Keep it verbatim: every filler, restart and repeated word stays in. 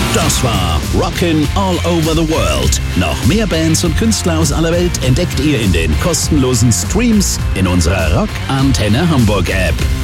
Das war Rockin' All Over the World. Noch mehr Bands und Künstler aus aller Welt entdeckt ihr in den kostenlosen Streams in unserer Rock Antenne Hamburg App.